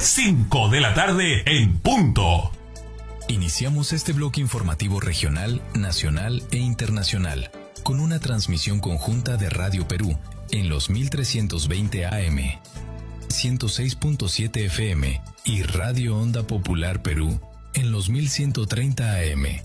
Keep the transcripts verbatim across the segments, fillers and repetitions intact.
cinco de la tarde en punto. Iniciamos este bloque informativo regional, nacional e internacional con una transmisión conjunta de Radio Perú en los mil trescientos veinte A M, ciento seis punto siete F M y Radio Onda Popular Perú en los mil ciento treinta A M.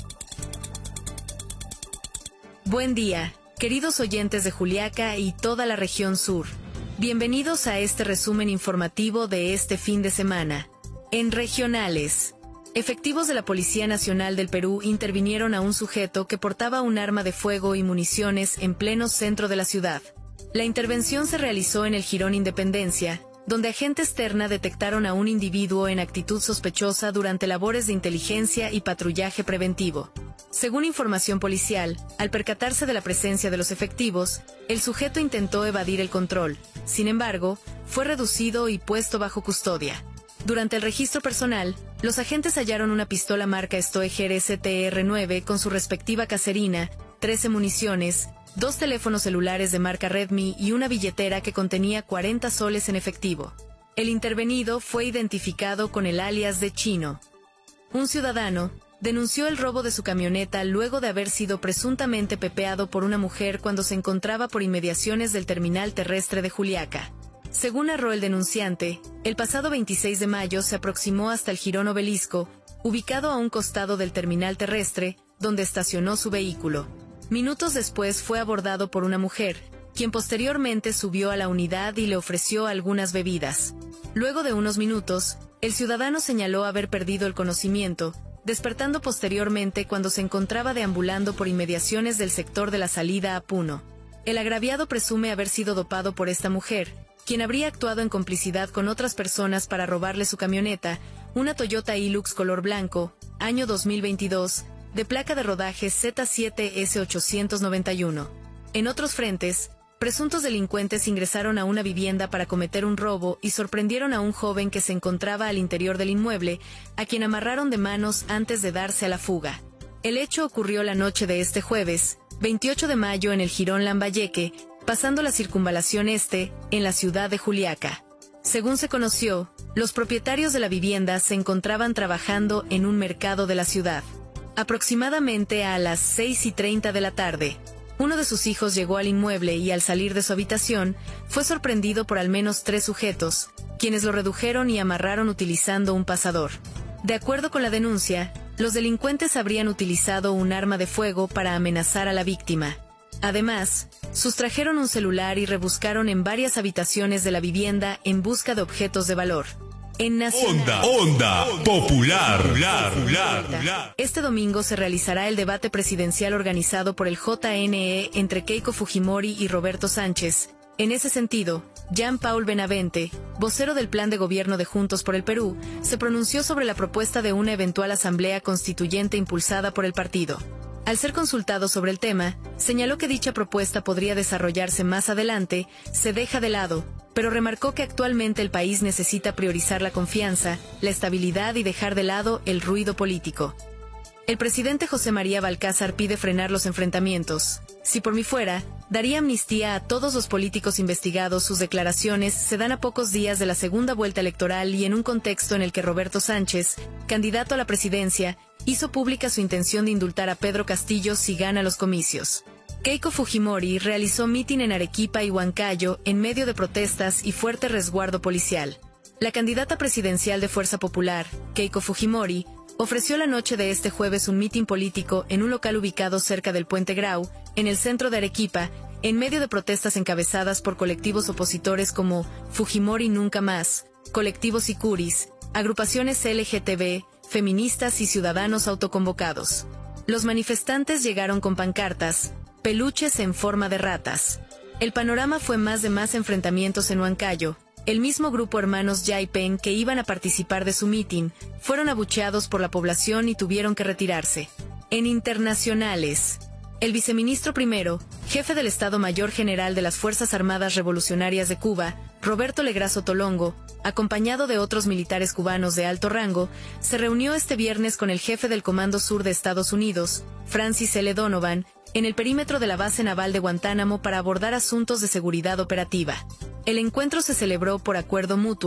Buen día, queridos oyentes de Juliaca y toda la región sur. Bienvenidos a este resumen informativo de este fin de semana. En regionales, efectivos de la Policía Nacional del Perú intervinieron a un sujeto que portaba un arma de fuego y municiones en pleno centro de la ciudad. La intervención se realizó en el Jirón Independencia, donde agentes Terna detectaron a un individuo en actitud sospechosa durante labores de inteligencia y patrullaje preventivo. Según información policial, al percatarse de la presencia de los efectivos, el sujeto intentó evadir el control. Sin embargo, fue reducido y puesto bajo custodia. Durante el registro personal, los agentes hallaron una pistola marca Stoeger S T R nueve con su respectiva caserina, trece municiones, dos teléfonos celulares de marca Redmi y una billetera que contenía cuarenta soles en efectivo. El intervenido fue identificado con el alias de Chino. Un ciudadano denunció el robo de su camioneta luego de haber sido presuntamente pepeado por una mujer cuando se encontraba por inmediaciones del terminal terrestre de Juliaca. Según narró el denunciante, el pasado veintiséis de mayo se aproximó hasta el Jirón Obelisco, ubicado a un costado del terminal terrestre, donde estacionó su vehículo. Minutos después fue abordado por una mujer, quien posteriormente subió a la unidad y le ofreció algunas bebidas. Luego de unos minutos, el ciudadano señaló haber perdido el conocimiento, despertando posteriormente cuando se encontraba deambulando por inmediaciones del sector de la salida a Puno. El agraviado presume haber sido dopado por esta mujer, quien habría actuado en complicidad con otras personas para robarle su camioneta, una Toyota Hilux color blanco, año dos mil veintidós, de placa de rodaje Z siete S ochocientos noventa y uno. En otros frentes, presuntos delincuentes ingresaron a una vivienda para cometer un robo y sorprendieron a un joven que se encontraba al interior del inmueble, a quien amarraron de manos antes de darse a la fuga. El hecho ocurrió la noche de este jueves, veintiocho de mayo en el Jirón Lambayeque, pasando la circunvalación este, en la ciudad de Juliaca. Según se conoció, los propietarios de la vivienda se encontraban trabajando en un mercado de la ciudad. Aproximadamente a las seis y treinta de la tarde, uno de sus hijos llegó al inmueble y al salir de su habitación, fue sorprendido por al menos tres sujetos, quienes lo redujeron y amarraron utilizando un pasador. De acuerdo con la denuncia, los delincuentes habrían utilizado un arma de fuego para amenazar a la víctima. Además, sustrajeron un celular y rebuscaron en varias habitaciones de la vivienda en busca de objetos de valor. En Nacional, Onda, Onda Popular, popular, popular, popular. Este domingo se realizará el debate presidencial organizado por el J N E entre Keiko Fujimori y Roberto Sánchez. En ese sentido, Jean-Paul Benavente, vocero del Plan de Gobierno de Juntos por el Perú, se pronunció sobre la propuesta de una eventual asamblea constituyente impulsada por el partido. Al ser consultado sobre el tema, señaló que dicha propuesta podría desarrollarse más adelante, se deja de lado, pero remarcó que actualmente el país necesita priorizar la confianza, la estabilidad y dejar de lado el ruido político. El presidente José María Balcázar pide frenar los enfrentamientos. Si por mí fuera, daría amnistía a todos los políticos investigados. Sus declaraciones se dan a pocos días de la segunda vuelta electoral y en un contexto en el que Roberto Sánchez, candidato a la presidencia, hizo pública su intención de indultar a Pedro Castillo si gana los comicios. Keiko Fujimori realizó mitin en Arequipa y Huancayo en medio de protestas y fuerte resguardo policial. La candidata presidencial de Fuerza Popular, Keiko Fujimori, ofreció la noche de este jueves un mitin político en un local ubicado cerca del Puente Grau, en el centro de Arequipa, en medio de protestas encabezadas por colectivos opositores como Fujimori Nunca Más, Colectivo Sicuris, agrupaciones L G T B, feministas y ciudadanos autoconvocados. Los manifestantes llegaron con pancartas, peluches en forma de ratas. El panorama fue más de más enfrentamientos en Huancayo. El mismo grupo Hermanos Yaipen que iban a participar de su mitin, fueron abucheados por la población y tuvieron que retirarse. En internacionales, el viceministro primero, jefe del Estado Mayor General de las Fuerzas Armadas Revolucionarias de Cuba, Roberto Legrazo Tolongo, acompañado de otros militares cubanos de alto rango, se reunió este viernes con el jefe del Comando Sur de Estados Unidos, Francis L. Donovan, en el perímetro de la base naval de Guantánamo para abordar asuntos de seguridad operativa. El encuentro se celebró por acuerdo mutuo,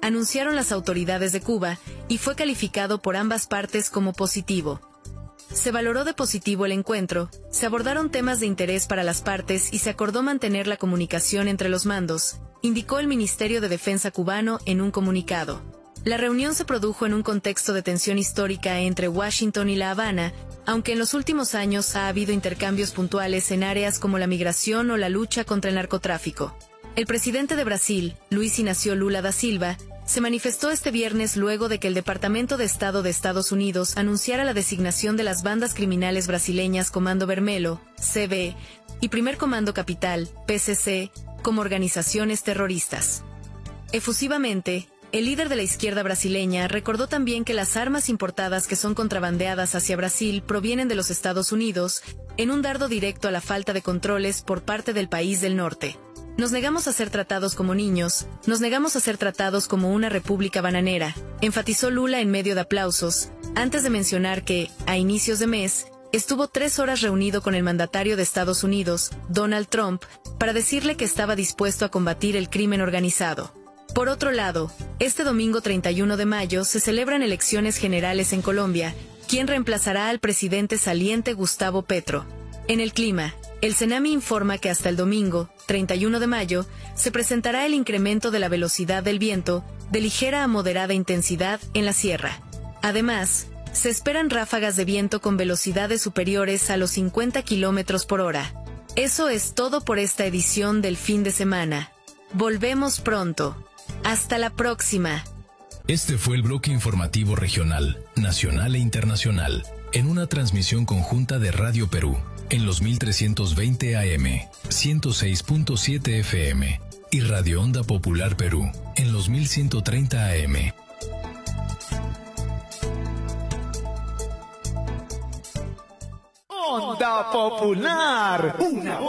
anunciaron las autoridades de Cuba, y fue calificado por ambas partes como positivo. Se valoró de positivo el encuentro, se abordaron temas de interés para las partes y se acordó mantener la comunicación entre los mandos, indicó el Ministerio de Defensa cubano en un comunicado. La reunión se produjo en un contexto de tensión histórica entre Washington y La Habana, aunque en los últimos años ha habido intercambios puntuales en áreas como la migración o la lucha contra el narcotráfico. El presidente de Brasil, Luiz Inácio Lula da Silva, se manifestó este viernes luego de que el Departamento de Estado de Estados Unidos anunciara la designación de las bandas criminales brasileñas Comando Vermelho, C B, y Primer Comando Capital, P C C, como organizaciones terroristas. Efusivamente, el líder de la izquierda brasileña recordó también que las armas importadas que son contrabandeadas hacia Brasil provienen de los Estados Unidos, en un dardo directo a la falta de controles por parte del país del norte. Nos negamos a ser tratados como niños, nos negamos a ser tratados como una república bananera, enfatizó Lula en medio de aplausos, antes de mencionar que, a inicios de mes, estuvo tres horas reunido con el mandatario de Estados Unidos, Donald Trump, para decirle que estaba dispuesto a combatir el crimen organizado. Por otro lado, este domingo treinta y uno de mayo se celebran elecciones generales en Colombia, quien reemplazará al presidente saliente Gustavo Petro. En el clima, el CENAMI informa que hasta el domingo, treinta y uno de mayo, se presentará el incremento de la velocidad del viento, de ligera a moderada intensidad, en la sierra. Además, se esperan ráfagas de viento con velocidades superiores a los cincuenta kilómetros por hora. Eso es todo por esta edición del fin de semana. Volvemos pronto. Hasta la próxima. Este fue el bloque informativo regional, nacional e internacional, en una transmisión conjunta de Radio Perú, en los mil trescientos veinte A M, ciento seis punto siete F M, y Radio Onda Popular Perú, en los mil ciento treinta A M. Onda Popular, una